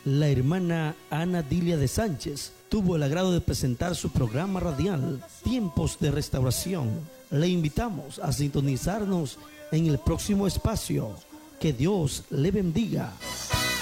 La hermana Ana Dilia de Sánchez tuvo el agrado de presentar su programa radial Tiempos de Restauración. Le invitamos a sintonizarnos en el próximo espacio. Que Dios le bendiga.